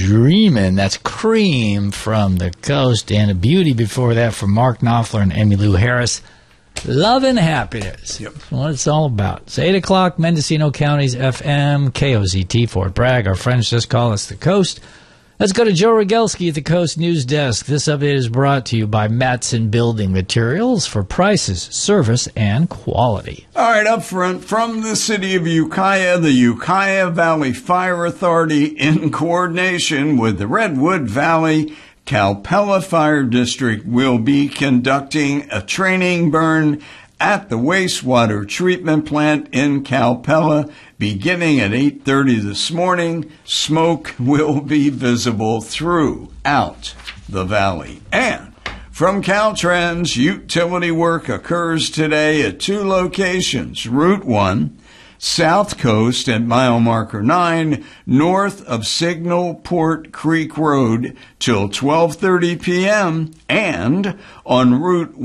Dreamin'. That's Cream from the Coast. And a beauty before that from Mark Knopfler and Emmylou Harris. Love and Happiness. Yep. That's what it's all about. It's 8 o'clock, Mendocino County's FM, KOZT, Fort Bragg. Our friends just call us the Coast. Let's go to Joe Rogelski at the Coast News Desk. This update is brought to you by Matson Building Materials for prices, service, and quality. All right, up front, from the city of Ukiah, the Ukiah Valley Fire Authority, in coordination with the Redwood Valley Calpella Fire District, will be conducting a training burn at the wastewater treatment plant in Calpella beginning at 8:30 this morning. Smoke will be visible throughout the valley. And from Caltrans, utility work occurs today at 2 locations. Route 1, South Coast at mile marker 9, north of Signal Port Creek Road till 12:30 p.m. and on Route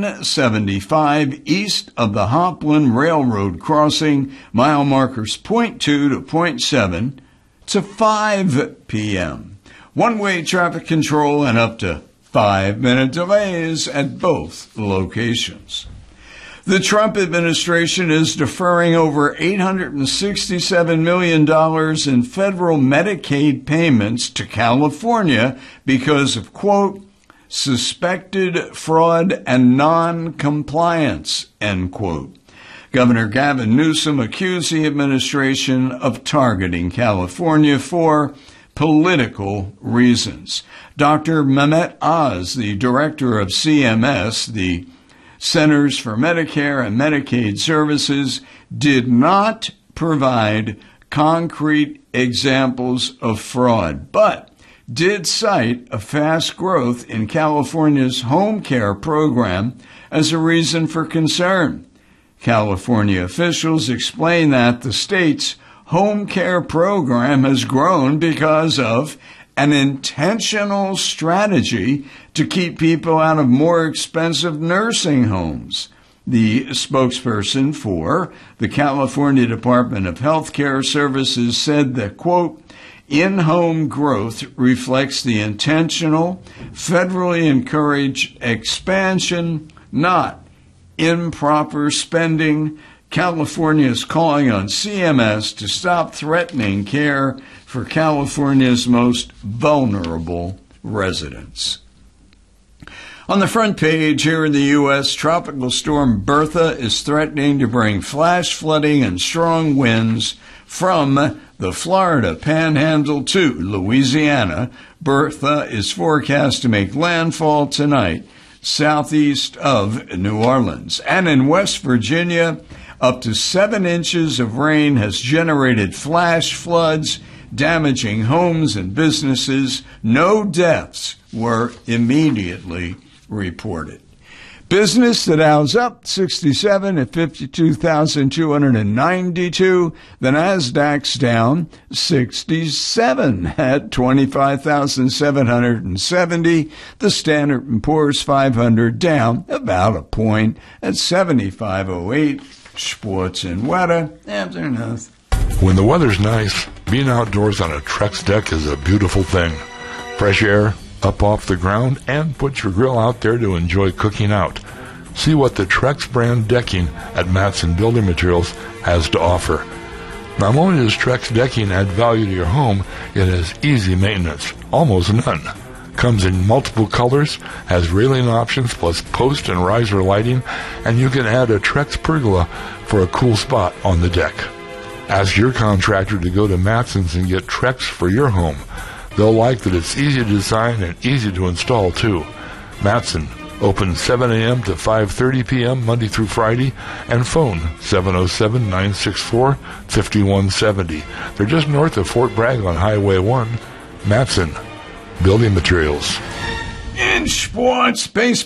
175 east of the Hopland Railroad crossing, mile markers 0.2 to 0.7 to 5 p.m. One-way traffic control and up to 5-minute delays at both locations. The Trump administration is deferring over $867 million in federal Medicaid payments to California because of, quote, suspected fraud and non-compliance, end quote. Governor Gavin Newsom accused the administration of targeting California for political reasons. Dr. Mehmet Oz, the director of CMS, the Centers for Medicare and Medicaid Services, did not provide concrete examples of fraud, but did cite a fast growth in California's home care program as a reason for concern. California officials explain that the state's home care program has grown because of an intentional strategy to keep people out of more expensive nursing homes. The spokesperson for the California Department of Health Care Services said that, quote, in-home growth reflects the intentional, federally encouraged expansion, not improper spending. California is calling on CMS to stop threatening care for California's most vulnerable residents. On the front page here in the U.S., Tropical Storm Bertha is threatening to bring flash flooding and strong winds from the Florida Panhandle to Louisiana. Bertha is forecast to make landfall tonight southeast of New Orleans. And in West Virginia, up to 7 inches of rain has generated flash floods, damaging homes and businesses. No deaths were immediately reported. Business, the Dow's up 67 at 52,292. The Nasdaq's down 67 at 25,770. The Standard & Poor's 500 down about a point at 7508. Sports and weather after nothing. When the weather's nice, being outdoors on a Trex deck is a beautiful thing. Fresh air, up off the ground, and put your grill out there to enjoy cooking out. See what the Trex brand decking at Matson Building Materials has to offer. Not only does Trex decking add value to your home, it has easy maintenance, almost none. Comes in multiple colors, has railing options plus post and riser lighting, and you can add a Trex pergola for a cool spot on the deck. Ask your contractor to go to Matson's and get Trex for your home. They'll like that it's easy to design and easy to install too. Matson, open 7 a.m. to 5:30 p.m. Monday through Friday, and phone 707-964-5170. They're just north of Fort Bragg on Highway 1. Matson Building Materials. In sports, baseball.